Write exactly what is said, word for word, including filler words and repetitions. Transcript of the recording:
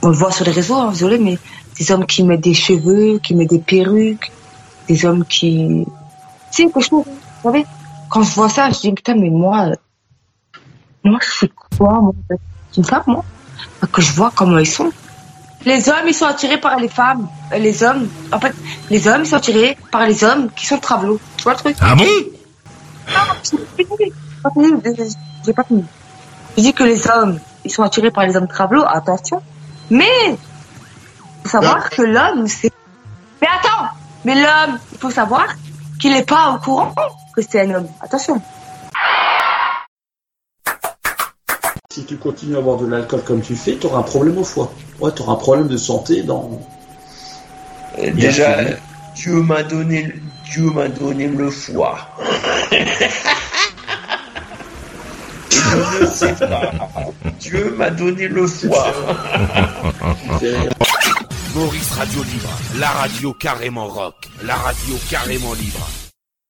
on le voit sur les réseaux, hein, désolé, mais des hommes qui mettent des cheveux, qui mettent des perruques, des hommes qui... Tu sais, que je trouve, vous savez, quand je vois ça, je dis, putain, mais moi, euh, moi, je suis quoi, moi, en fait? Je suis une femme, moi, que je vois comment ils sont. Les hommes, ils sont attirés par les femmes. Euh, les hommes, en fait, les hommes, ils sont attirés par les hommes qui sont travelots. Tu vois le truc? Ah bon? Ah, j'ai pas fini, j'ai pas fini. Je dis que les hommes, ils sont attirés par les hommes travelots, attention. Mais, il faut savoir Non. que l'homme, c'est... Mais attends! Mais l'homme, il faut savoir qu'il n'est pas au courant que c'est un homme. Attention. Si tu continues à boire de l'alcool comme tu fais, tu auras un problème au foie. Ouais, tu auras un problème de santé dans... Euh, déjà, Dieu m'a donné, Dieu m'a donné le foie. Je ne sais pas. Dieu m'a donné le foie. Maurice Radio Libre, la radio carrément rock, la radio carrément libre.